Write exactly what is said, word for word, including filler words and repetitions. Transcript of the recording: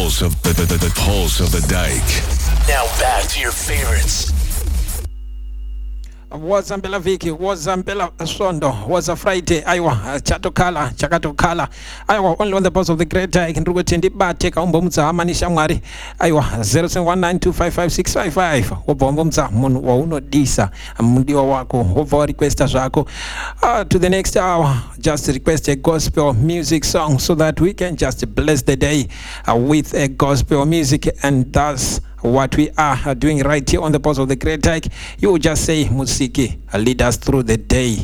pulse of the, the, the, the pulse of the dike. Now back to your favorites. Wazambela Viki, Wazambela Sondo, was a Friday, Iowa, Chatokala, Chakatokala, Iowa, only on the pulse of the great I can do it in the bar, take on Bomza, Manishamari, Iowa, zero seven one nine two five five six five five, Obomza, Mono Disa, Mundio Wako, over request Azako. Uh, to the next hour, just request a gospel music song so that we can just bless the day uh, with a gospel music, and thus what we are doing right here on the pulse of the great Ike. You just say Musiki, lead us through the day.